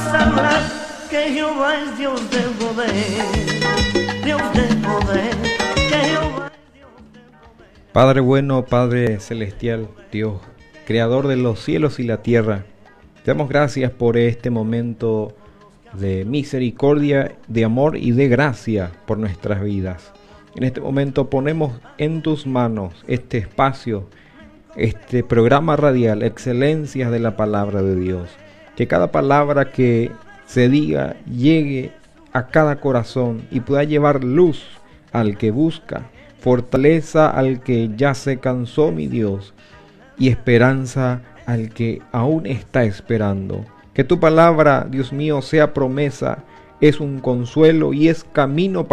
sabrás que Jehová es Dios de poder, Dios de poder, que Jehová es Dios de poder. Padre bueno, Padre celestial, Dios, creador de los cielos y la tierra, te damos gracias por este momento de misericordia, de amor y de gracia por nuestras vidas. En este momento ponemos en tus manos este espacio, este programa radial, Excelencias de la Palabra de Dios. Que cada palabra que se diga llegue a cada corazón y pueda llevar luz al que busca, fortaleza al que ya se cansó, mi Dios, y esperanza al que aún está esperando. Que tu palabra, Dios mío, sea promesa, es un consuelo y es camino